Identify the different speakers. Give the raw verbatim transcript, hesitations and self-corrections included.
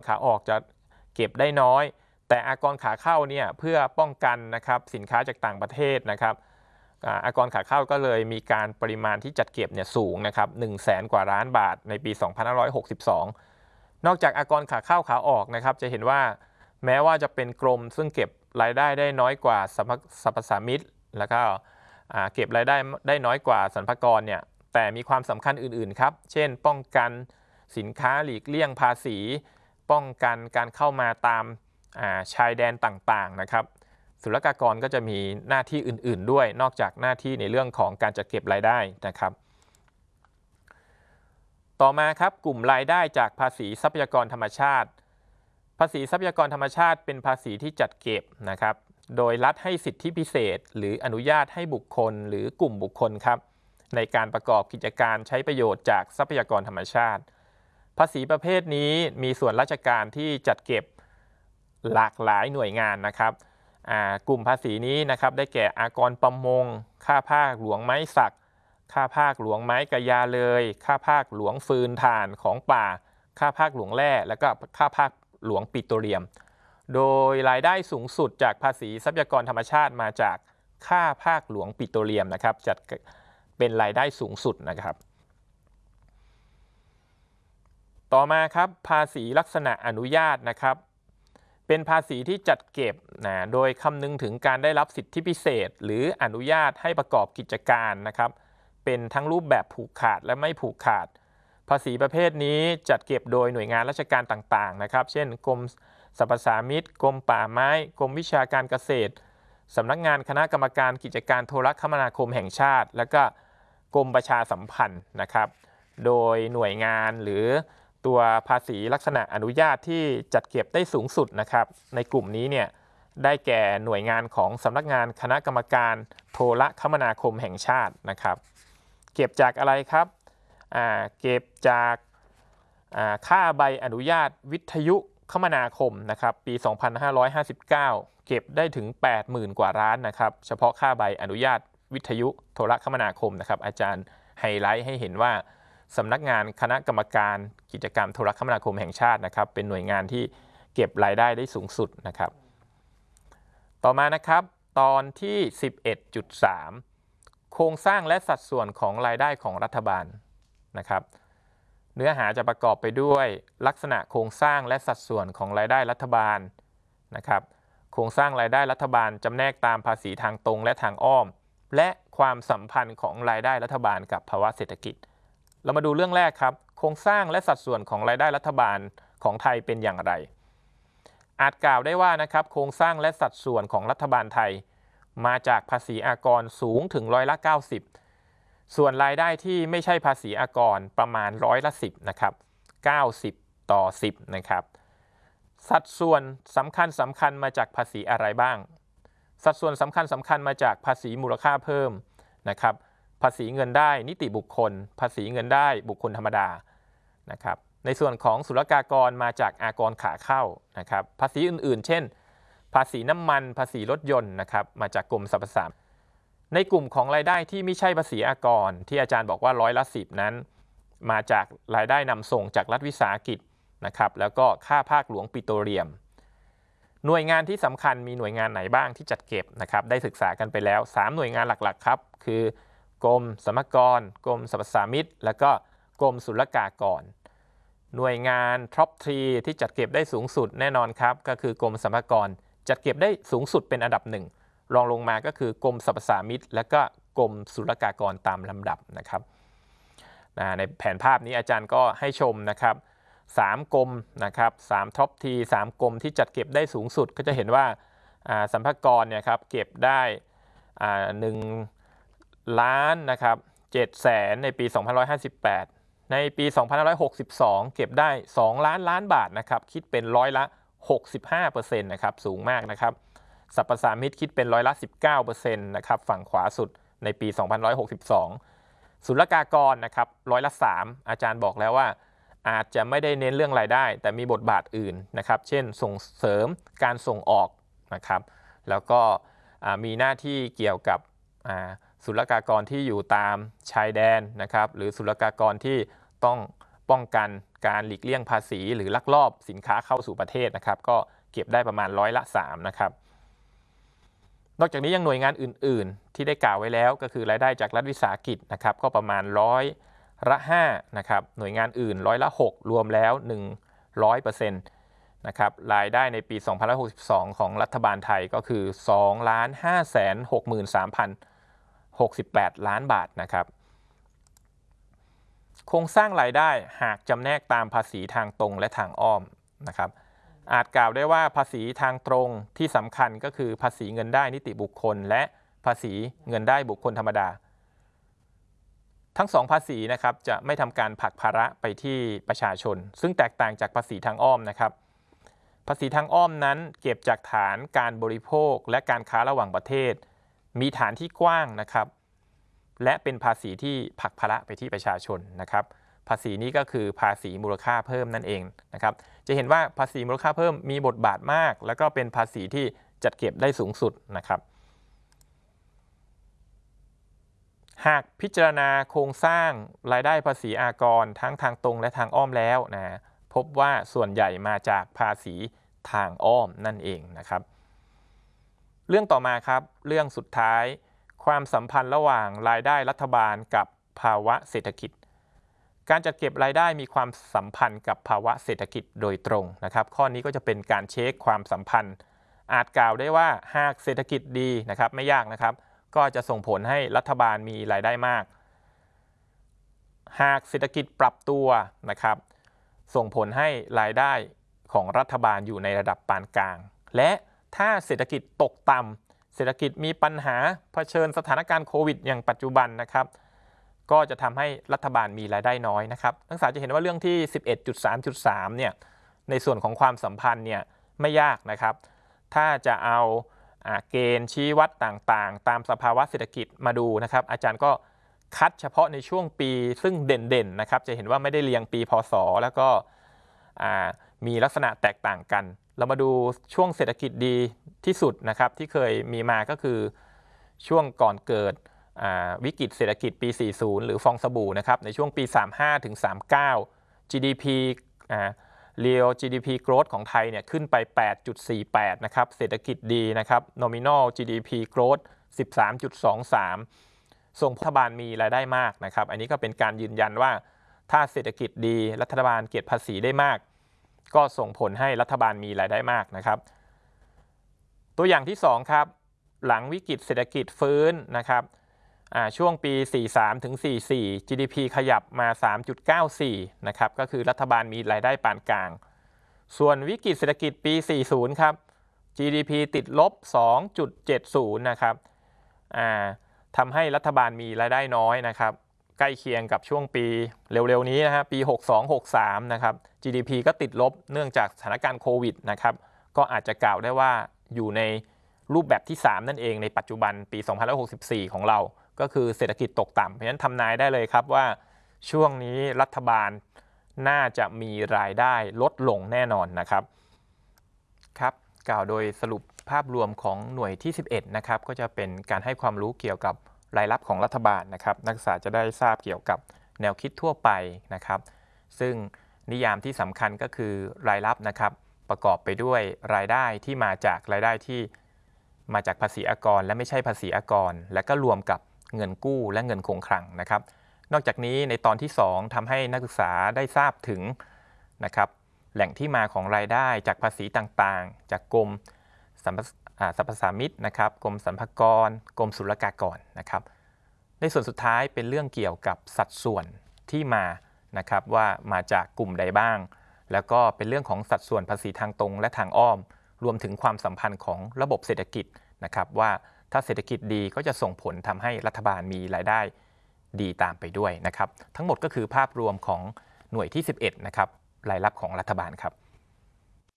Speaker 1: ขาออกจะเก็บได้น้อยแต่อากรขาเข้าเนี่ยเพื่อป้องกันนะครับสินค้าจากต่างประเทศนะครับอากรขาเข้าก็เลยมีการปริมาณที่จัดเก็บเนี่ยสูงนะครับหนึ่งแสนกว่าล้านบาทในปีสองพันห้าร้อยหกสิบสองนอกจากอากรขาเข้าขาออกนะครับจะเห็นว่าแม้ว่าจะเป็นกรมซึ่งเก็บรายได้ได้น้อยกว่าสรรพสามิตแล้วก็เก็บรายได้ได้น้อยกว่าสรรพากรเนี่ยแต่มีความสำคัญอื่นๆครับเช่นป้องกันสินค้าหลีกเลี่ยงภาษีป้องกันการเข้ามาตามชายแดนต่างๆนะครับศุลกากรก็จะมีหน้าที่อื่นๆด้วยนอกจากหน้าที่ในเรื่องของการจัดเก็บรายได้นะครับต่อมาครับกลุ่มรายได้จากภาษีทรัพยากรธรรมชาติภาษีทรัพยากรธรรมชาติเป็นภาษีที่จัดเก็บนะครับโดยรัฐให้สิทธิพิเศษหรืออนุญาตให้บุคคลหรือกลุ่มบุคคลครับในการประกอบกิจการใช้ประโยชน์จากทรัพยากรธรรมชาติภาษีประเภทนี้มีส่วนราชการที่จัดเก็บหลากหลายหน่วยงานนะครับกลุ่มภาษีนี้นะครับได้แก่อากรประมงค่าภาคหลวงไม้สักค่าภาคหลวงไม้กระยาเลยค่าภาคหลวงฟืนถ่านของป่าค่าภาคหลวงแร่และก็ค่าภาคหลวงปิโตรเลียมโดยรายได้สูงสุดจากภาษีทรัพยากรธรรมชาติมาจากค่าภาคหลวงปิโตรเลียมนะครับจัดเป็นรายได้สูงสุดนะครับต่อมาครับภาษีลักษณะอนุญาตนะครับเป็นภาษีที่จัดเก็บนะโดยคำนึงถึงการได้รับสิทธิพิเศษหรืออนุญาตให้ประกอบกิจการนะครับเป็นทั้งรูปแบบผูกขาดและไม่ผูกขาดภาษีประเภทนี้จัดเก็บโดยหน่วยงานราชการต่างๆนะครับเช่นกรมสรรพสามิตกรมป่าไม้กรมวิชาการเกษตรสำนักงานคณะกรรมการกิจการโทรคมนาคมแห่งชาติและก็กรมประชาสัมพันธ์นะครับโดยหน่วยงานหรือตัวภาษีลักษณะอนุญาตที่จัดเก็บได้สูงสุดนะครับในกลุ่มนี้เนี่ยได้แก่หน่วยงานของสำนักงานคณะกรรมการโทรคมนาคมแห่งชาตินะครับเก็บจากอะไรครับเก็บจากค่าใบอนุญาตวิทยุคมนาคมนะครับปีสองพันห้าร้อยห้าสิบเก้าเก็บได้ถึง แปดหมื่น กว่าล้านนะครับเฉพาะค่าใบอนุญาตวิทยุโทรคมนาคมนะครับอาจารย์ไฮไลท์ให้เห็นว่าสำนักงานคณะกรรมการกิจกรรมโทรคมนาคมแห่งชาตินะครับเป็นหน่วยงานที่เก็บรายได้ได้สูงสุดนะครับต่อมานะครับตอนที่ สิบเอ็ดจุดสาม โครงสร้างและสัดส่วนของรายได้ของรัฐบาลนะครับเนื้อหาจะประกอบไปด้วยลักษณะโครงสร้างและสัดส่วนของรายได้รัฐบาลนะครับโครงสร้างรายได้รัฐบาลจำแนกตามภาษีทางตรงและทางอ้อมและความสัมพันธ์ของรายได้รัฐบาลกับภาวะเศรษฐกิจเรามาดูเรื่องแรกครับโครงสร้างและสัดส่วนของรายได้รัฐบาลของไทยเป็นอย่างไรอาจกล่าวได้ว่านะครับโครงสร้างและสัดส่วนของรัฐบาลไทยมาจากภาษีอากรสูงถึงร้อยละเก้าสิบส่วนรายได้ที่ไม่ใช่ภาษีอากรประมาณร้อยละสิบนะครับเก้าสิบต่อสิบนะครับสัดส่วนสำคัญสำคัญมาจากภาษีอะไรบ้างสัดส่วนสำคัญสำคัญมาจากภาษีมูลค่าเพิ่มนะครับภาษีเงินได้นิติบุคคลภาษีเงินได้บุคคลธรรมดานะครับในส่วนของศุลกากรมาจากอากรขาเข้านะครับภาษีอื่นๆเช่นภาษีน้ำมันภาษีรถยนต์นะครับมาจากกรมสรรพสามิตในกลุ่มของรายได้ที่ไม่ใช่ภาษีอากรที่อาจารย์บอกว่าร้อยละสิบนั้นมาจากรายได้นำส่งจากรัฐวิสาหกิจนะครับแล้วก็ค่าภาคหลวงปิโตรเลียมหน่วยงานที่สำคัญมีหน่วยงานไหนบ้างที่จัดเก็บนะครับได้ศึกษากันไปแล้วสามหน่วยงานหลักๆครับคือกรมสรรพากรกรมสรรพสามิตแล้วก็กรมศุลกากรหน่วยงานท็อปทรีที่จัดเก็บได้สูงสุดแน่นอนครับก็คือกรมสรรพากรจัดเก็บได้สูงสุดเป็นอันดับหนึ่งรองลงมาก็คือกรมสรรพสามิตและก็กรมศุลกากรตามลำดับนะครับในแผนภาพนี้อาจารย์ก็ให้ชมนะครับสามกรมนะครับสามท็อปทีสามกรมที่จัดเก็บได้สูงสุดก็จะเห็นว่าสรรพากรเนี่ยครับเก็บได้หนึ่งล้านนะครับเจ็ดแสนในปีสองพันห้าร้อยห้าสิบแปดในปีสองพันห้าร้อยหกสิบสองเก็บได้สองล้านล้านบาทนะครับคิดเป็นร้อยละ หกสิบห้าเปอร์เซ็นต์ นะครับสูงมากนะครับสรรพสามิตคิดเป็นร้อยละ สิบเก้าเปอร์เซ็นต์ นะครับฝั่งขวาสุดในปีสองพันหนึ่งร้อยหกสิบสองศุลกากรนะครับร้อยละสามอาจารย์บอกแล้วว่าอาจจะไม่ได้เน้นเรื่องรายได้แต่มีบทบาทอื่นนะครับเช่นส่งเสริมการส่งออกนะครับแล้วก็มีหน้าที่เกี่ยวกับศุลกากรที่อยู่ตามชายแดนนะครับหรือศุลกากรที่ต้องป้องกันการหลีกเลี่ยงภาษีหรือลักลอบสินค้าเข้าสู่ประเทศนะครับก็เก็บได้ประมาณร้อยละสามนะครับนอกจากนี้ยังหน่วยงานอื่นๆที่ได้กล่าวไว้แล้วก็คือรายได้จากรัฐวิสาหกิจนะครับก็ประมาณร้อยละห้านะครับหน่วยงานอื่นร้อยละหกรวมแล้วหนึ่งร้อยเปอร์เซ็นต์นะครับรายได้ในปีสองพันห้าร้อยหกสิบสองของรัฐบาลไทยก็คือ สองล้านห้าแสนหกหมื่นสามพันหกสิบแปด ล้านบาทนะครับโครงสร้างรายได้หากจำแนกตามภาษีทางตรงและทางอ้อมนะครับอาจกล่าวได้ว่าภาษีทางตรงที่สำคัญก็คือภาษีเงินได้นิติบุคคลและภาษีเงินได้บุคคลธรรมดาทั้งสองภาษีนะครับจะไม่ทำการผลักภาระไปที่ประชาชนซึ่งแตกต่างจากภาษีทางอ้อมนะครับภาษีทางอ้อมนั้นเก็บจากฐานการบริโภคและการค้าระหว่างประเทศมีฐานที่กว้างนะครับและเป็นภาษีที่ผลักภาระไปที่ประชาชนนะครับภาษีนี้ก็คือภาษีมูลค่าเพิ่มนั่นเองนะครับจะเห็นว่าภาษีมูลค่าเพิ่มมีบทบาทมากแล้วก็เป็นภาษีที่จัดเก็บได้สูงสุดนะครับหากพิจารณาโครงสร้างรายได้ภาษีอากรทั้งทางตรงและทางอ้อมแล้วนะพบว่าส่วนใหญ่มาจากภาษีทางอ้อมนั่นเองนะครับเรื่องต่อมาครับเรื่องสุดท้ายความสัมพันธ์ระหว่างรายได้รัฐบาลกับภาวะเศรษฐกิจการจัดเก็บรายได้มีความสัมพันธ์กับภาวะเศรษฐกิจโดยตรงนะครับข้อนี้ก็จะเป็นการเช็คความสัมพันธ์อาจกล่าวได้ว่าหากเศรษฐกิจดีนะครับไม่ยากนะครับก็จะส่งผลให้รัฐบาลมีรายได้มากหากเศรษฐกิจปรับตัวนะครับส่งผลให้รายได้ของรัฐบาลอยู่ในระดับปานกลางและถ้าเศรษฐกิจตกต่ำเศรษฐกิจมีปัญหาเผชิญสถานการณ์โควิดอย่างปัจจุบันนะครับก็จะทำให้รัฐบาลมีรายได้น้อยนะครับนักศึกษาจะเห็นว่าเรื่องที่ สิบเอ็ดจุดสามจุดสาม เนี่ยในส่วนของความสัมพันธ์เนี่ยไม่ยากนะครับถ้าจะเอาเกณฑ์ชี้วัดต่างๆตามสภาวะเศรษฐกิจมาดูนะครับอาจารย์ก็คัดเฉพาะในช่วงปีซึ่งเด่นๆนะครับจะเห็นว่าไม่ได้เรียงปีพศแล้วก็มีลักษณะแตกต่างกันเรามาดูช่วงเศรษฐกิจดีที่สุดนะครับที่เคยมีมาก็คือช่วงก่อนเกิดวิกฤตเศรษฐกิจปีสี่สิบหรือฟองสบู่นะครับในช่วงปีสามสิบห้าถึงสามสิบเก้า จี ดี พี Real จี ดี พี Growth ของไทยเนี่ยขึ้นไป แปดจุดสี่แปด นะครับเศรษฐกิจดีนะครับ Nominal จี ดี พี Growth สิบสามจุดสองสาม ส่งรัฐบาลมีรายได้มากนะครับอันนี้ก็เป็นการยืนยันว่าถ้าเศรษฐกิจดีรัฐบาลเก็บภาษีได้มากก็ส่งผลให้รัฐบาลมีรายได้มากนะครับตัวอย่างที่สองครับหลังวิกฤตเศรษฐกิจฟื้นนะครับช่วงปีสี่สิบสามถึงสี่สิบสี่ จี ดี พี ขยับมา สามจุดเก้าสี่ นะครับก็คือรัฐบาลมีรายได้ปานกลางส่วนวิกฤตเศรษฐกิจปีสี่สิบครับ จี ดี พี ติดลบ สองจุดเจ็ดศูนย์ นะครับทำให้รัฐบาลมีรายได้น้อยนะครับใกล้เคียงกับช่วงปีเร็วๆนี้นะฮะปีหกสิบสอง หกสิบสามนะครับ จี ดี พี ก็ติดลบเนื่องจากสถานการณ์โควิดนะครับก็อาจจะกล่าวได้ว่าอยู่ในรูปแบบที่สามนั่นเองในปัจจุบันปีสองพันห้าร้อยหกสิบสี่ของเราก็คือเศรษฐกิจตกต่ำเพราะฉะนั้นทำนายได้เลยครับว่าช่วงนี้รัฐบาลน่าจะมีรายได้ลดลงแน่นอนนะครับครับกล่าวโดยสรุปภาพรวมของหน่วยที่สิบเอ็ดนะครับก็จะเป็นการให้ความรู้เกี่ยวกับรายรับของรัฐบาลนะครับนักศึกษาจะได้ทราบเกี่ยวกับแนวคิดทั่วไปนะครับซึ่งนิยามที่สำคัญก็คือรายรับนะครับประกอบไปด้วยรายได้ที่มาจากรายได้ที่มาจากภาษีอากรและไม่ใช่ภาษีอากรและก็รวมกับเงินกู้และเงินคงคลังนะครับนอกจากนี้ในตอนที่สองทำให้นักศึกษาได้ทราบถึงนะครับแหล่งที่มาของรายได้จากภาษีต่างๆจากกรมสรรพสามิตนะครับกรมสรรพากรกรมศุลกากรนะครับในส่วนสุดท้ายเป็นเรื่องเกี่ยวกับสัดส่วนที่มานะครับว่ามาจากกลุ่มใดบ้างแล้วก็เป็นเรื่องของสัดส่วนภาษีทางตรงและทางอ้อมรวมถึงความสัมพันธ์ของระบบเศรษฐกิจนะครับว่าถ้าเศรษฐกิจดีก็จะส่งผลทำให้รัฐบาลมีรายได้ดีตามไปด้วยนะครับทั้งหมดก็คือภาพรวมของหน่วยที่สิบเอ็ดนะครับรายรับของรัฐบาลครับ